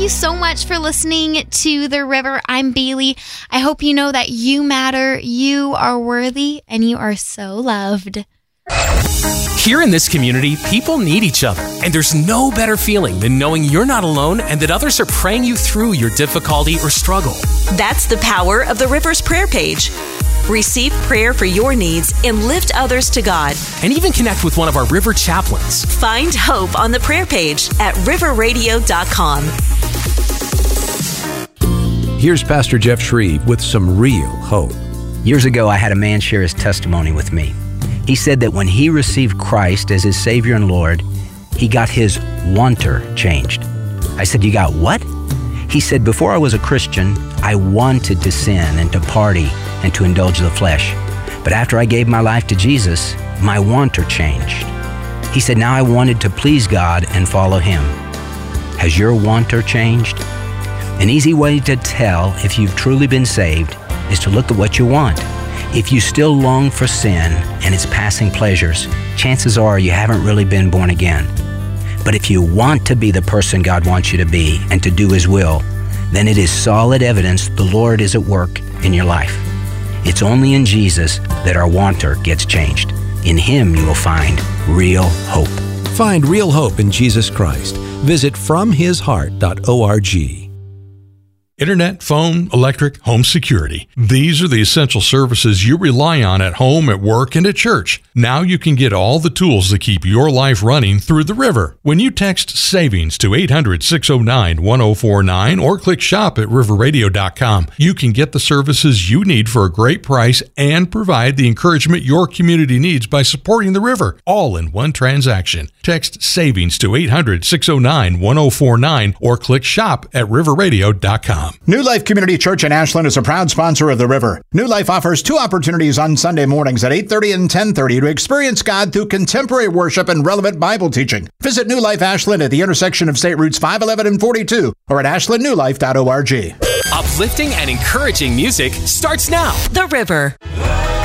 you so much for listening to The River. I'm Bailey. I hope you know that you matter, you are worthy, and you are so loved. Here in this community, people need each other, and there's no better feeling than knowing you're not alone and that others are praying you through your difficulty or struggle. That's the power of the River's prayer page. Receive prayer for your needs and lift others to God. And even connect with one of our River chaplains. Find hope on the prayer page at riverradio.com. Here's Pastor Jeff Shreve with some real hope. Years ago, I had a man share his testimony with me. He said that when he received Christ as his Savior and Lord, he got his wanter changed. I said, "You got what?" He said, "Before I was a Christian, I wanted to sin and to party and to indulge the flesh. But after I gave my life to Jesus, my wanter changed." He said, "Now I wanted to please God and follow Him." Has your wanter changed? An easy way to tell if you've truly been saved is to look at what you want. If you still long for sin and its passing pleasures, chances are you haven't really been born again. But if you want to be the person God wants you to be and to do His will, then it is solid evidence the Lord is at work in your life. It's only in Jesus that our wanter gets changed. In Him you will find real hope. Find real hope in Jesus Christ. Visit FromHisHeart.org. Internet, phone, electric, home security. These are the essential services you rely on at home, at work, and at church. Now you can get all the tools that keep your life running through the River. When you text SAVINGS to 800-609-1049 or click shop at riverradio.com, you can get the services you need for a great price and provide the encouragement your community needs by supporting the River, all in one transaction. Text SAVINGS to 800-609-1049 or click shop at riverradio.com. New Life Community Church in Ashland is a proud sponsor of The River. New Life offers 2 opportunities on Sunday mornings at 8:30 and 10:30 to experience God through contemporary worship and relevant Bible teaching. Visit New Life Ashland at the intersection of State Routes 511 and 42 or at ashlandnewlife.org. Uplifting and encouraging music starts now. The River.